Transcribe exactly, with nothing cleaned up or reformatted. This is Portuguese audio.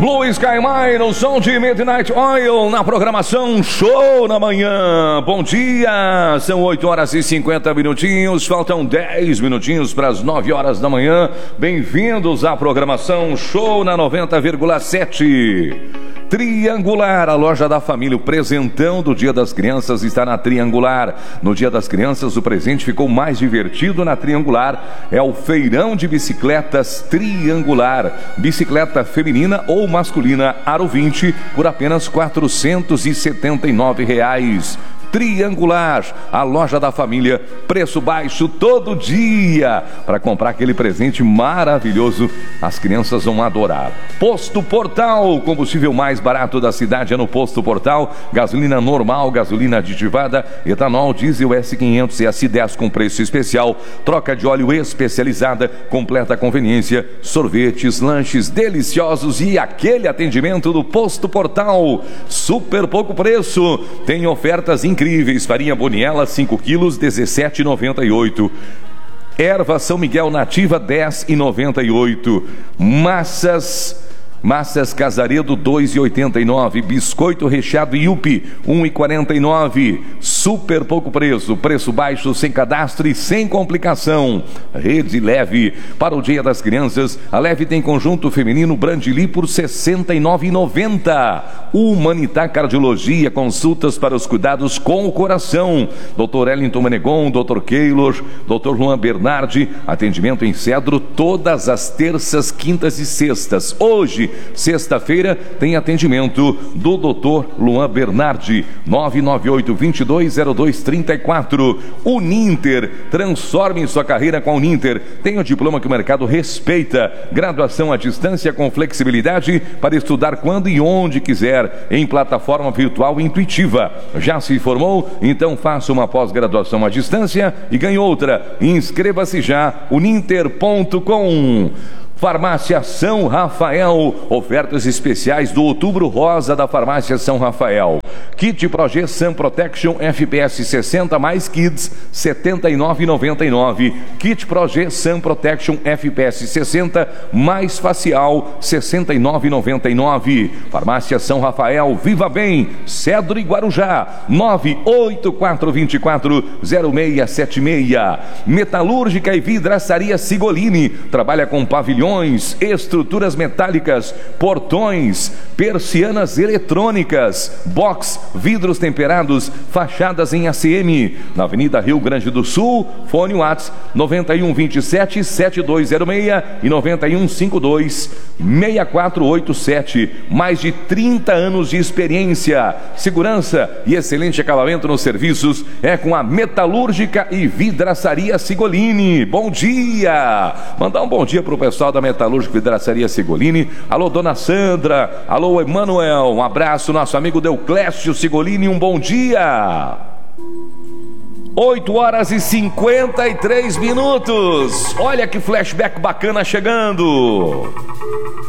Blue Sky Mine, no som de Midnight Oil, na programação Show na Manhã. Bom dia, são oito horas e cinquenta minutinhos, faltam dez minutinhos para as nove horas da manhã. Bem-vindos à programação Show na noventa vírgula sete. Triangular, a loja da família. O presentão do Dia das Crianças está na Triangular. No Dia das Crianças, o presente ficou mais divertido na Triangular. É o feirão de bicicletas Triangular. Bicicleta feminina ou masculina, aro vinte, por apenas quatrocentos e setenta e nove reais. Triangular, a loja da família, preço baixo todo dia. Para comprar aquele presente maravilhoso, as crianças vão adorar. Posto Portal, combustível mais barato da cidade é no Posto Portal. Gasolina normal, gasolina aditivada, etanol, diesel S quinhentos e S dez com preço especial. Troca de óleo especializada, completa conveniência, sorvetes, lanches deliciosos e aquele atendimento do Posto Portal. Super pouco preço, tem ofertas incríveis. Incríveis, farinha Boniela cinco quilos, dezessete reais e noventa e oito centavos. Erva São Miguel Nativa dez reais e noventa e oito centavos. Massas Massas Casaredo dois reais e oitenta e nove centavos. Biscoito recheado Yupi um real e quarenta e nove centavos. Super pouco preço, preço baixo, sem cadastro e sem complicação. Rede Leve, para o Dia das Crianças, a Leve tem conjunto feminino Brandili por sessenta e nove reais e noventa centavos. Humanitar Cardiologia, consultas para os cuidados com o coração. doutor Ellington Menegon, doutor Keylor, doutor Luan Bernardi, atendimento em Cedro todas as terças, quintas e sextas. Hoje, sexta-feira, tem atendimento do doutor Luan Bernardi, nove nove oito, dois dois zero dois, três quatro. Uninter, transforme sua carreira com a Uninter. Tem o diploma que o mercado respeita. Graduação à distância com flexibilidade para estudar quando e onde quiser, em plataforma virtual intuitiva. Já se formou? Então faça uma pós-graduação à distância e ganhe outra. Inscreva-se já, uninter ponto com. Farmácia São Rafael, ofertas especiais do Outubro Rosa da Farmácia São Rafael. Kit Projet Sun Protection F P S sessenta mais Kids, setenta e nove reais e noventa e nove centavos. Kit Projet Sun Protection F P S sessenta mais Facial, sessenta e nove reais e noventa e nove centavos. Farmácia São Rafael, Viva Bem, Cedro e Guarujá, nove oito quatro dois quatro zero seis sete seis. Metalúrgica e Vidraçaria Sigolini, trabalha com pavilhões, estruturas metálicas, portões, persianas eletrônicas, box, vidros temperados, fachadas em A C M, na Avenida Rio Grande do Sul. Fone WhatsApp nove um dois sete, sete dois zero seis e nove um cinco dois, seis quatro oito sete. Mais de trinta anos de experiência, segurança e excelente acabamento nos serviços é com a Metalúrgica e Vidraçaria Sigolini. Bom dia! Mandar um bom dia para o pessoal da Metalúrgica e Vidraçaria Sigolini. Alô, dona Sandra. Alô, Emanuel. Um abraço, nosso amigo Deuclésio Sigolini. Um bom dia. oito horas e cinquenta e três minutos. Olha que flashback bacana chegando.